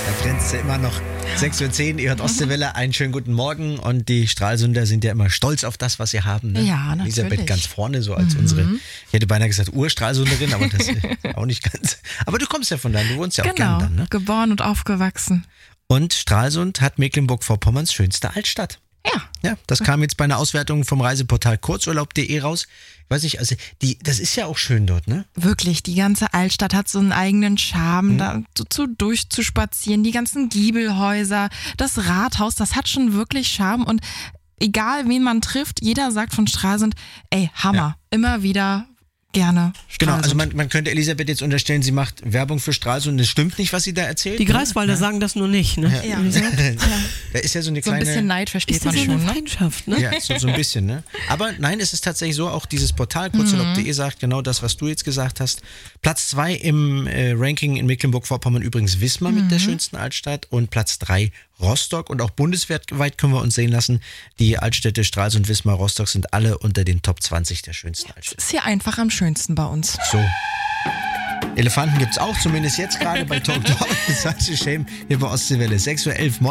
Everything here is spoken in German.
Da grenzt ja immer noch 6:10 Uhr, ihr hört Ostseewelle, einen schönen guten Morgen und die Stralsunder sind ja immer stolz auf das, was sie haben. Ne? Ja, natürlich. Elisabeth ganz vorne, so als unsere, ich hätte beinahe gesagt Urstralsunderin, aber das ist auch nicht ganz. Aber du kommst ja von da, du wohnst ja auch gern dann, ne? Geboren und aufgewachsen. Und Stralsund hat Mecklenburg-Vorpommerns schönste Altstadt. Ja, das kam jetzt bei einer Auswertung vom Reiseportal kurzurlaub.de raus. Ich weiß nicht, also das ist ja auch schön dort, ne? Wirklich, die ganze Altstadt hat so einen eigenen Charme, da so durchzuspazieren, die ganzen Giebelhäuser, das Rathaus, das hat schon wirklich Charme und egal wen man trifft, jeder sagt von Stralsund, ey, Hammer, immer wieder gerne Stralsund. Genau, also man könnte Elisabeth jetzt unterstellen, sie macht Werbung für Stralsund, das stimmt nicht, was sie da erzählt. Die Greifswalder sagen das nur nicht, ne? Ja. Da ist ja so eine So ein kleine... bisschen Neid versteht Ist das man so schon, eine ne? Feindschaft, ne? Ja, so ein bisschen, ne? Aber nein, es ist tatsächlich so, auch dieses Portal kurzurlaub.de sagt genau das, was du jetzt gesagt hast. Platz 2 im Ranking in Mecklenburg-Vorpommern übrigens Wismar mit der schönsten Altstadt und Platz 3 Rostock und auch bundesweit können wir uns sehen lassen, die Altstädte Stralsund, Wismar, Rostock sind alle unter den Top 20 der schönsten Altstädte. Ist hier einfach am schönsten bei uns. So. Elefanten gibt's auch, zumindest jetzt gerade bei Talk Talk. Das heißt, Shame hier bei Ostseewelle. 6:11 Uhr morgens.